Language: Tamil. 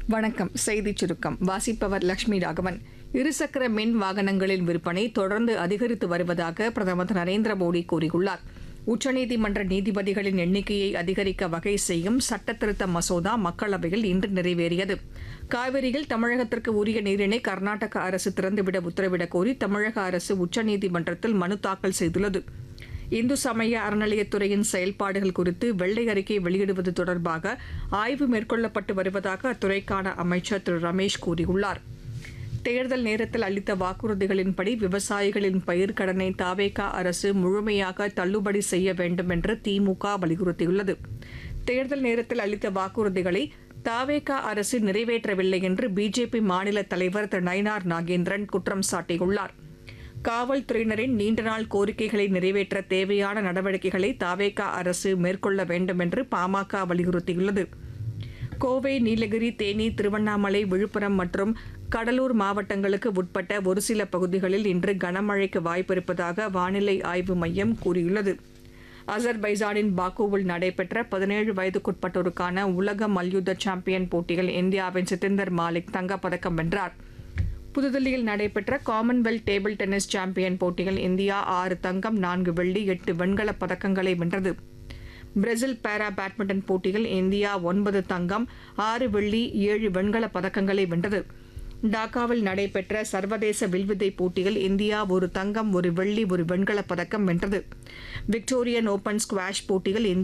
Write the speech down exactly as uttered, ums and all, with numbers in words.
வணக்கம். செய்திச் சுருக்கம் வாசிப்பவர் லட்சுமி ராகவன். இருசக்கர மின் வாகனங்களின் விற்பனை தொடர்ந்து அதிகரித்து வருவதாக பிரதமர் திரு நரேந்திர மோடி கூறியுள்ளார். உச்சநீதிமன்ற நீதிபதிகளின் எண்ணிக்கையை அதிகரிக்க வகை செய்யும் சட்டத்திருத்த மசோதா மக்களவையில் இன்று நிறைவேறியது. காவிரியில் தமிழகத்திற்கு உரிய நீரினை கர்நாடக அரசு திறந்துவிட உத்தரவிடக் கோரி தமிழக அரசு உச்சநீதிமன்றத்தில் மனு தாக்கல் செய்துள்ளது. இந்து சமய அறநிலையத்துறையின் செயல்பாடுகள் குறித்து வெள்ளை அறிக்கை வெளியிடுவது தொடர்பாக ஆய்வு மேற்கொள்ளப்பட்டு வருவதாக அத்துறைக்கான அமைச்சர் திரு ரமேஷ் கூறியுள்ளார். தேர்தல் நேரத்தில் அளித்த வாக்குறுதிகளின்படி விவசாயிகளின் பயிர்க்கடனை தாவேகா அரசு முழுமையாக தள்ளுபடி செய்ய வேண்டும் என்று திமுக வலியுறுத்தியுள்ளது. தேர்தல் நேரத்தில் அளித்த வாக்குறுதிகளை தாவேகா அரசு நிறைவேற்றவில்லை என்று பிஜேபி மாநில தலைவர் திரு நயினார் நாகேந்திரன் குற்றம் சாட்டியுள்ளார். காவல்துறையினரின் நீண்டநாள் கோரிக்கைகளை நிறைவேற்ற தேவையான நடவடிக்கைகளை தாவேகா அரசு மேற்கொள்ள வேண்டும் என்று பாமக வலியுறுத்தியுள்ளது. கோவை, நீலகிரி, தேனி, திருவண்ணாமலை, விழுப்புரம் மற்றும் கடலூர் மாவட்டங்களுக்கு உட்பட்ட ஒரு சில பகுதிகளில் இன்று கனமழைக்கு வாய்ப்பிருப்பதாக வானிலை ஆய்வு மையம் கூறியுள்ளது. அசர்பைஜானின் பாக்கூவில் நடைபெற்ற பதினேழு வயதுக்குட்பட்டோருக்கான உலக மல்யுத்த சாம்பியன் போட்டியில் இந்தியாவின் சித்தேந்தர் மாலிக் தங்கப்பதக்கம் வென்றார். புதுதில்லியில் நடைபெற்ற காமன்வெல்த் டேபிள் டென்னிஸ் சாம்பியன் போட்டியில் இந்தியா ஆறு தங்கம், நான்கு வெள்ளி, எட்டு வெண்கலப் பதக்கங்களை வென்றது. பிரேசில் பாரா பேட்மிண்டன் போட்டியில் இந்தியா ஒன்பது தங்கம், ஆறு வெள்ளி, ஏழு வெண்கலப் பதக்கங்களை வென்றது. டாக்காவில் நடைபெற்ற சர்வதேச வில்வித்தை போட்டியில் இந்தியா ஒரு தங்கம், ஒரு வெள்ளி, ஒரு வெண்கலப் பதக்கம் வென்றது. விக்டோரியன் ஓபன் ஸ்குவாஷ் போட்டியில்